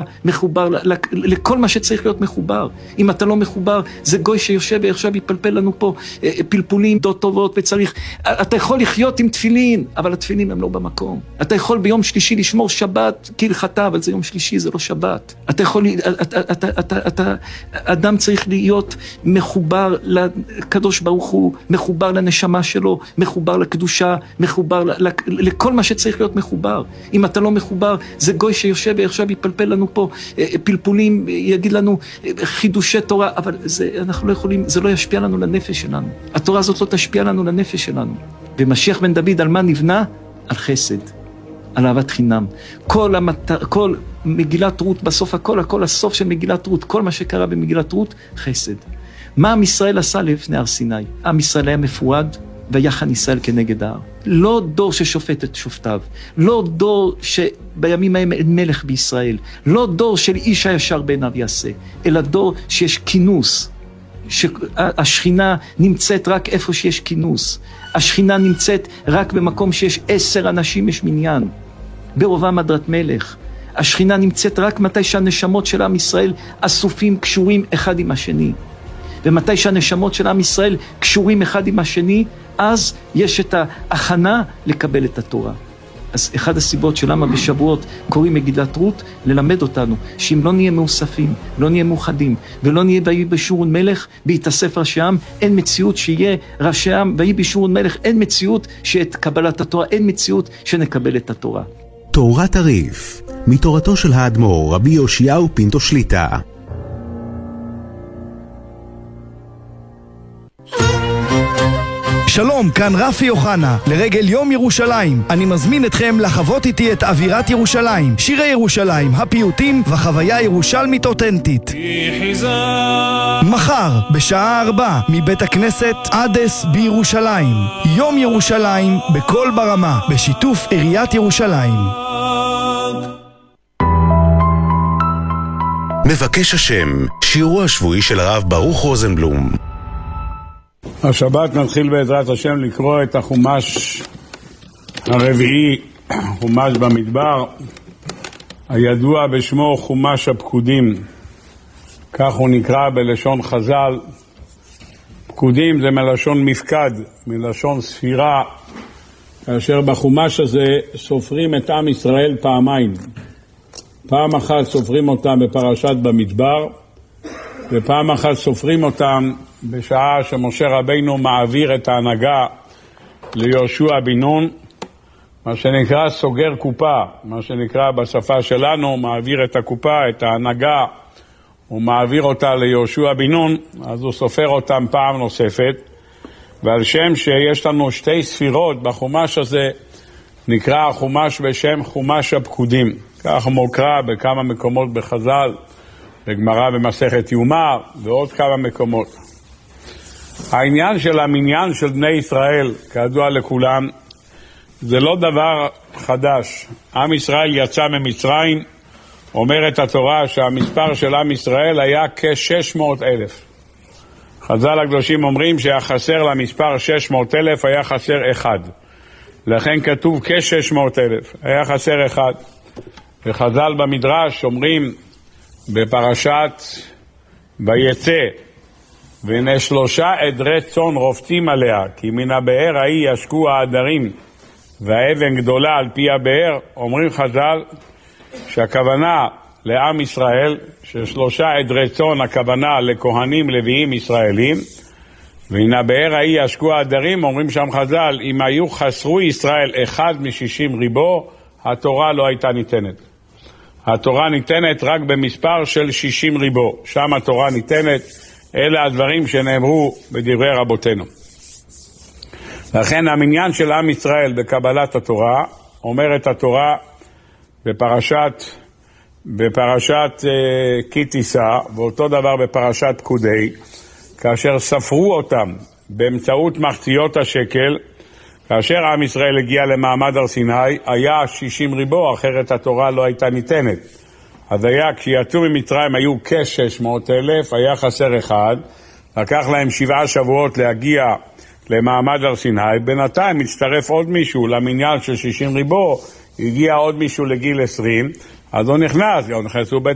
מחובר לכל מה שצריך להיות מחובר. אם אתה לא מחובר, זה גוי שיושב ועכשיו יפלפל לנו פה פלפולים, דעות טובות וצריך. אתה יכול לחיות עם תפילין, אבל התפילין הם לא במקום. אתה יכול ביום שלישי לשמור שבת כהלכתה, אבל זה יום שלישי, זה לא שבת. אתה יכול, אדם צריך להיות מחובר לקדוש ברוך הוא, מחובר לנשמה שלו, מחובר לקדושה, מחובר לכל מה שצריך להיות מחובר. אם אתה לא מחובר, זה גוי שיושב ועכשיו יפלפל לנו פה פלפולים, יגיד לנו חידושי תורה, אבל אנחנו לא יכולים, זה לא ישפיע לנו לנפש שלנו. התורה הזאת לא תשפיע לנו לנפש שלנו. ומשיח בן דוד על מה נבנה? על חסד, על אהבת חינם. כל מגילת רות, בסוף הכל הסוף של מגילת רות, כל מה שקרה במגילת רות, חסד. מה עם ישראל עשה לפני הר סיני? עם ישראל היה מפורד, ויחן ישראל כנגד ההר. לא דור ששופט את שופטיו, לא דור שבימים ההם אין מלך בישראל, לא דור של איש הישר בעיניו יעשה, אלא דור שיש כינוס, שהשכינה נמצאת רק איפה שיש כינוס, השכינה נמצאת רק במקום שיש 10 אנשים יש מניין, ברובם הדרת מלך. השכינה נמצאת רק מתי שהנשמות של עם ישראל אסופים, קשורים אחד עם השני. ומתי שהנשמות של עם ישראל קשורים אחד עם השני, אז יש את ההכנה לקבל את התורה. אז אחד הסיבות שלמה בשבועות קוראים מגילת רות, ללמד אותנו שאם לא נהיה מאוספים, לא נהיה מאוחדים, ולא נהיה ויהי בשורון מלך, בהתאסף ראשי עם, אין מציאות שיהיה ראשי עם, ויהי בשורון מלך, אין מציאות שאת קבלת התורה, אין מציאות שנקבל את התורה. תורת הריף, מתורתו של האדמו"ר רבי יאשיהו פינטו שליטא. שלום, כאן רפי יוחנה. לרגל יום ירושלים אני מזמין אתכם לחוות איתי את אווירת ירושלים, שירי ירושלים, הפיוטים וחוויה ירושלמית אותנטית. מחר בשעה 4 מבית הכנסת עדס בירושלים, יום ירושלים בכל ברמה, בשיתוף עיריית ירושלים. מבקש השם, שיעורו השבועי של הרב ברוך רוזנבלום. השבת נתחיל בעזרת השם לקרוא את החומש הרביעי, חומש במדבר, הידוע בשמו חומש הפקודים. כך הוא נקרא בלשון חז"ל. פקודים זה מלשון מפקד, מלשון ספירה, כאשר בחומש הזה סופרים את עם ישראל פעמיים. פעם אחת סופרים אותם בפרשת במדבר, ופעם אחת סופרים אותם בשעה שמשה רבינו מעביר את ההנהגה ליהושע בן נון, מה שנקרא סוגר קופה, מה שנקרא בשפה שלנו מעביר את הקופה, את ההנהגה, הוא מעביר אותה ליהושע בן נון, אז הוא סופר אותם פעם נוספת, ועל שם שיש לנו 2 ספירות בחומש הזה, נקרא החומש בשם חומש הפקודים. כך מוקרא בכמה מקומות בחז"ל, בגמרא במסכת יומא ועוד כמה מקומות. העניין של המניין של בני ישראל, כידוע לכולם, זה לא דבר חדש. עם ישראל יצא ממצרים, אומרת התורה שהמספר של עם ישראל היה כ-600,000. חז"ל הקדושים אומרים שהיה חסר למספר 600,000, היה חסר אחד. לכן כתוב כ-600,000, היה חסר אחד. וחז"ל במדרש אומרים בפרשת ויצא, והנה 3 עדרי צאן רופטים עליה, כי מן הבאר ההיא ישקו העדרים, והאבן גדולה על פי הבאר. אומרים חז"ל שהכוונה לעם ישראל, ש3 עדרי צאן הכוונה לכהנים לוויים ישראלים, והנה הבאר ההיא ישקו העדרים. אומרים שם חז"ל, אם היו חסרו ישראל 1 מ-60 ריבו, התורה לא הייתה ניתנת. התורה ניתנת רק במספר של 60 ריבו, שם התורה ניתנת. אלה הדברים שנאמרו בדברי רבותינו. לכן המניין של עם ישראל בקבלת התורה, אומרת התורה בפרשת כי תישא, ואותו דבר בפרשת פקודי, כאשר ספרו אותם באמצעות מחציות השקל, כאשר עם ישראל הגיע למעמד הר סיני, היה 60 ריבו, אחרת התורה לא הייתה ניתנת. אז היה, כשיצאו ממצרים היו כ-600,000, היה חסר אחד, לקח להם 7 שבועות להגיע למעמד הר סיני, בינתיים מצטרף עוד מישהו למניין של 60 ריבו, הגיע עוד מישהו לגיל 20, אז הוא נכנסו בית